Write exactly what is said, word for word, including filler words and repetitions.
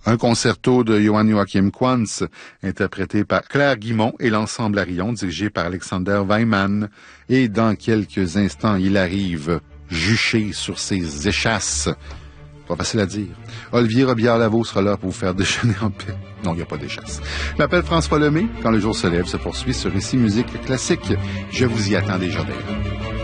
Un concerto de Johann Joachim Quantz, interprété par Claire Guimond et l'ensemble Arion, dirigé par Alexander Weinmann. Et dans quelques instants, il arrive, juché sur ses échasses. Pas facile à dire. Olivier Robillard-Lavaux sera là pour vous faire déjeuner en paix. Non, il n'y a pas d'échasse. Je m'appelle François Lemay. Quand le jour se lève, se poursuit ce récit musique classique. Je vous y attends déjà d'ailleurs.